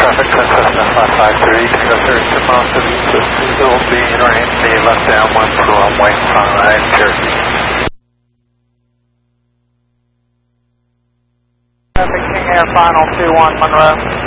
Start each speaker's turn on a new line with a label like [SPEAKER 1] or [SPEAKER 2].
[SPEAKER 1] traffic, Cessna 553, Cessna to Mountain, it will be in range, be left downwind for runway 5, Cherokee.
[SPEAKER 2] Traffic King Air, final 21 Monroe.